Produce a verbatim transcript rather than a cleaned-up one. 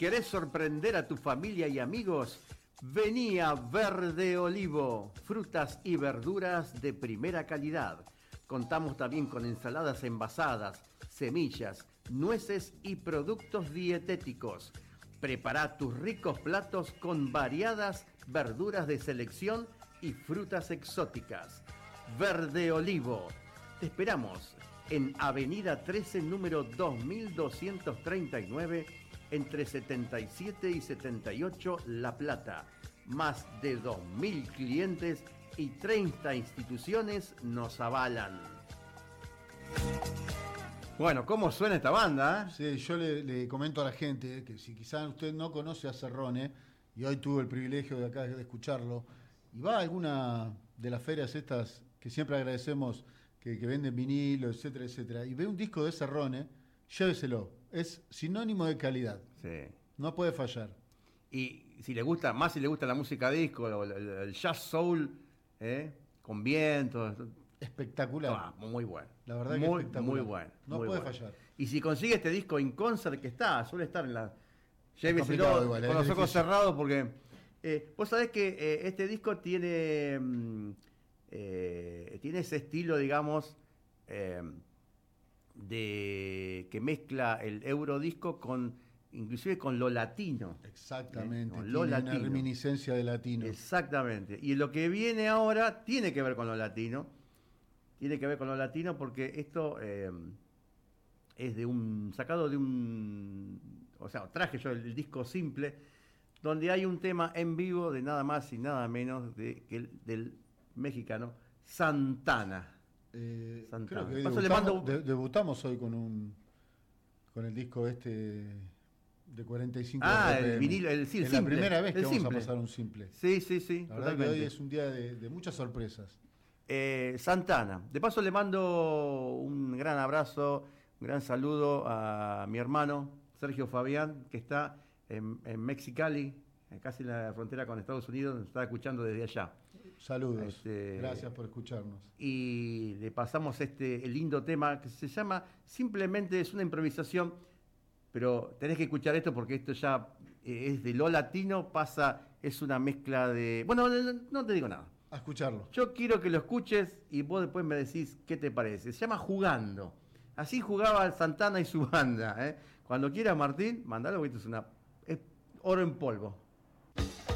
¿Querés sorprender a tu familia y amigos? Vení a Verde Olivo, frutas y verduras de primera calidad. Contamos también con ensaladas envasadas, semillas, nueces y productos dietéticos. Prepara tus ricos platos con variadas verduras de selección y frutas exóticas. Verde Olivo. Te esperamos en Avenida trece, número dos mil doscientos treinta y nueve, entre setenta y siete y setenta y ocho, La Plata. Más de dos mil clientes y treinta instituciones nos avalan. Bueno, ¿cómo suena esta banda? Sí, yo le, le comento a la gente que si quizás usted no conoce a Cerrone, y hoy tuve el privilegio de acá de escucharlo, y va a alguna de las ferias estas que siempre agradecemos, que, que venden vinilo, etcétera, etcétera, y ve un disco de Cerrone, lléveselo. Es sinónimo de calidad. Sí. No puede fallar. Y si le gusta, más si le gusta la música disco, el, el, el jazz soul, ¿eh? Con vientos. Espectacular. Ah, muy bueno. La verdad muy, que espectacular. Muy bueno. No muy puede bueno. fallar. Y si consigue este disco en concert, que está, suele estar en la... Lléveselo igual, con los ojos difícil. cerrados porque... Eh, vos sabés que eh, este disco tiene... Mm, eh, tiene ese estilo, digamos... Eh, de que mezcla el eurodisco con inclusive con lo latino. Exactamente, ¿eh? Con tiene lo una latino. reminiscencia de latino. Exactamente. Y lo que viene ahora tiene que ver con lo latino. Tiene que ver con lo latino porque esto eh, es de un sacado de un, o sea, traje yo el, el disco simple donde hay un tema en vivo de nada más y nada menos de que el, del mexicano Santana. Eh, Santana. creo que Paso, le debutamos, mando... de, debutamos hoy con un con el disco este de cuarenta y cinco Ah, R P M. el vinilo, el, sí, el es simple, la primera vez que el vamos simple. a pasar un simple. Sí, sí, sí. La verdad totalmente. que hoy es un día de, de muchas sorpresas. Eh, Santana. De paso le mando un gran abrazo, un gran saludo a mi hermano Sergio Fabián, que está en, en Mexicali, casi en la frontera con Estados Unidos, nos está escuchando desde allá. Saludos. Este, Gracias por escucharnos. Y le pasamos este el lindo tema que se llama, simplemente es una improvisación, pero tenés que escuchar esto porque esto ya es de lo latino, pasa, es una mezcla de... Bueno, no, no te digo nada. A escucharlo. Yo quiero que lo escuches y vos después me decís qué te parece. Se llama Jugando. Así jugaba Santana y su banda. ¿eh? Cuando quieras, Martín, mandalo porque esto es una es oro en polvo.